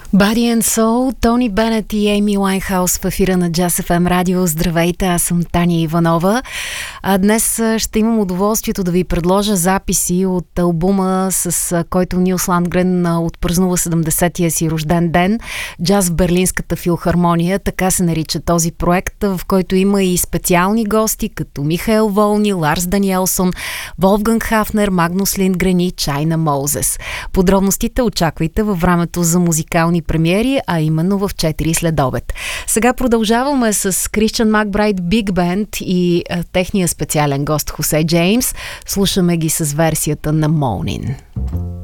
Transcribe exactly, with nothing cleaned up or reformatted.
Body and Soul, Тони Бенет и Ейми Уайнхаус в ефира на Джаз Еф Ем Радио. Здравейте, аз съм Таня Иванова. А днес ще имам удоволствието да ви предложа записи от албума, с който Нилс Ландгрен отпразнува седемдесетия си рожден ден. Джаз в Берлинската филхармония, така се нарича този проект, в който има и специални гости, като Михаел Волни, Ларс Даниелсон, Волфганг Хафнер, Магнус Линдгрен и Чайна Моузес. Подробностите очаквайте във времето за музикални премиери, а именно в четири след обед. Сега продължаваме с Кристиан Макбрайт Биг Бенд и а, техния специален гост Хосе Джеймс. Слушаме ги с версията на Moanin'.